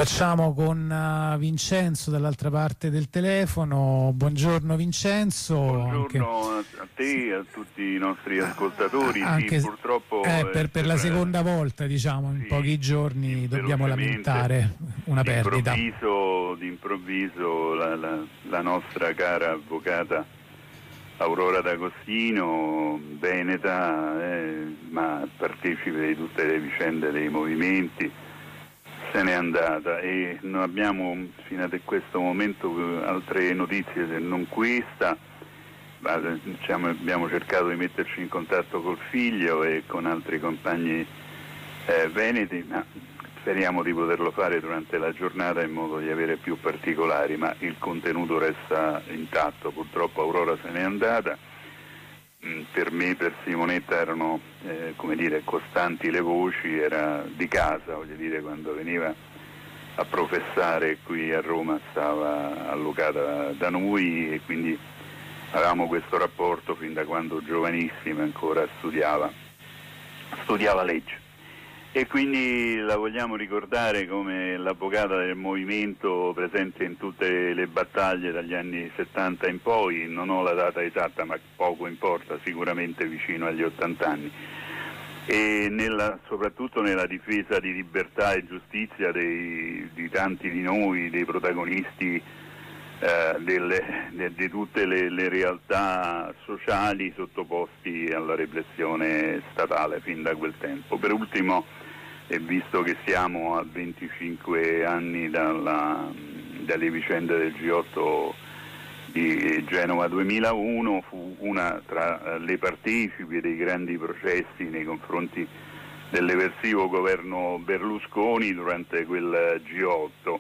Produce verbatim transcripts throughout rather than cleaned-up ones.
Facciamo con uh, Vincenzo dall'altra parte del telefono. Buongiorno Vincenzo. Buongiorno anche a te e a tutti i nostri ascoltatori. Anche sì, purtroppo eh, per, per la seconda per, volta, diciamo, in sì, pochi giorni dobbiamo lamentare una perdita. D'improvviso, d'improvviso la, la, la nostra cara avvocata Aurora D'Agostino, veneta, eh, ma partecipe di tutte le vicende dei movimenti, se n'è andata e non abbiamo fino a questo momento altre notizie se non questa, ma, diciamo, abbiamo cercato di metterci in contatto col figlio e con altri compagni eh, veneti, ma speriamo di poterlo fare durante la giornata in modo di avere più particolari, ma il contenuto resta intatto. Purtroppo Aurora se n'è andata. Per me, per Simonetta erano eh, come dire, costanti le voci, era di casa, voglio dire, quando veniva a professare qui a Roma stava allocata da noi e quindi avevamo questo rapporto fin da quando giovanissima ancora studiava, studiava legge. E quindi la vogliamo ricordare come l'avvocata del movimento presente in tutte le battaglie dagli anni settanta in poi, non ho la data esatta ma poco importa, sicuramente vicino agli ottanta anni, e nella, soprattutto nella difesa di libertà e giustizia dei, di tanti di noi, dei protagonisti eh, delle, de, di tutte le, le realtà sociali sottoposti alla repressione statale fin da quel tempo. Per ultimo, e visto che siamo a venticinque anni dalla, dalle vicende del G otto di Genova duemilauno, fu una tra le partecipi dei grandi processi nei confronti dell'eversivo governo Berlusconi durante quel G otto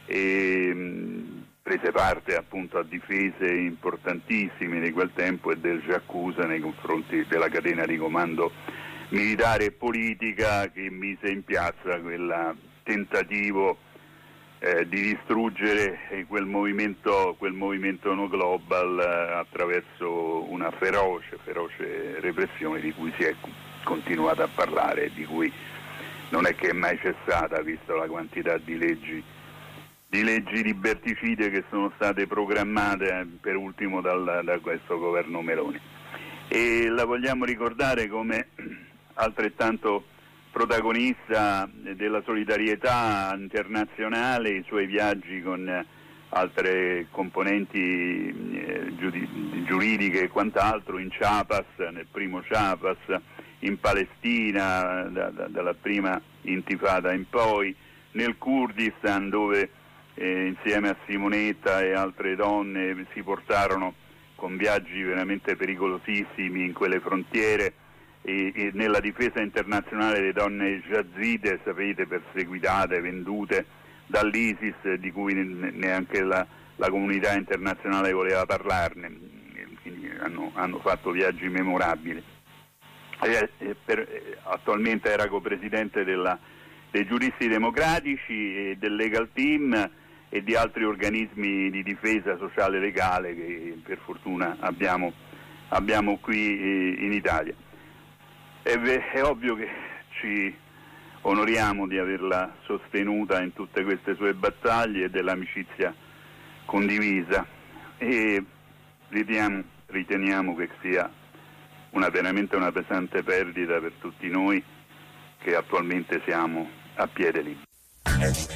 e mh, prese parte appunto a difese importantissime di quel tempo e del Giaccusa nei confronti della catena di comando militare e politica che mise in piazza quel tentativo eh, di distruggere quel movimento, quel movimento no global eh, attraverso una feroce, feroce repressione di cui si è continuato a parlare e di cui non è che è mai cessata, visto la quantità di leggi di leggi liberticide che sono state programmate eh, per ultimo dal, da questo governo Meloni. E la vogliamo ricordare come altrettanto protagonista della solidarietà internazionale, i suoi viaggi con altre componenti eh, giudi- giuridiche e quant'altro, in Chiapas, nel primo Chiapas, in Palestina, da, da, dalla prima intifada in poi, nel Kurdistan dove eh, insieme a Simonetta e altre donne si portarono con viaggi veramente pericolosissimi in quelle frontiere e, e nella difesa internazionale delle donne yazide, sapete, perseguitate, vendute dall'ISIS, di cui neanche la, la comunità internazionale voleva parlarne, quindi hanno, hanno fatto viaggi memorabili. E, e per, attualmente era copresidente della, dei giuristi democratici e del Legal Team e di altri organismi di difesa sociale legale che per fortuna abbiamo, abbiamo qui in Italia. È, è ovvio che ci onoriamo di averla sostenuta in tutte queste sue battaglie e dell'amicizia condivisa e riteniamo, riteniamo che sia una, veramente una pesante perdita per tutti noi che attualmente siamo a piede libero.